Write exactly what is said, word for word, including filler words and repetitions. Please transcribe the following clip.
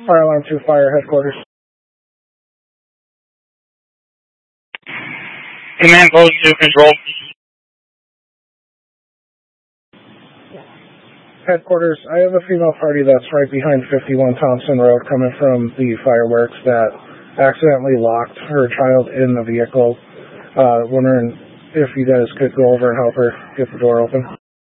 Fire alarm two, fire headquarters. Command goes to control. Headquarters, I have a female party that's right behind fifty-one Thompson Road coming from the fireworks that accidentally locked her child in the vehicle. Uh, wondering if you guys could go over and help her get the door open.